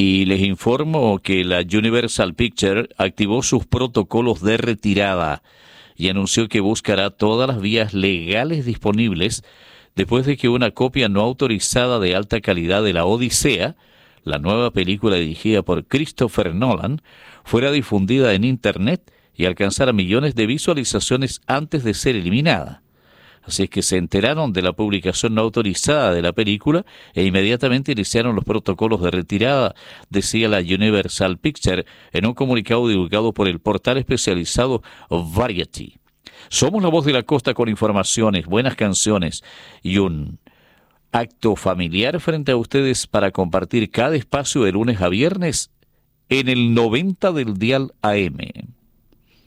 Y les informo que la Universal Pictures activó sus protocolos de retirada y anunció que buscará todas las vías legales disponibles después de que una copia no autorizada de alta calidad de La Odisea, la nueva película dirigida por Christopher Nolan, fuera difundida en Internet y alcanzara millones de visualizaciones antes de ser eliminada. Así es que se enteraron de la publicación no autorizada de la película e inmediatamente iniciaron los protocolos de retirada, decía la Universal Pictures en un comunicado divulgado por el portal especializado Variety. Somos la voz de la costa con informaciones, buenas canciones y un acto familiar frente a ustedes para compartir cada espacio de lunes a viernes en el 90 del dial AM.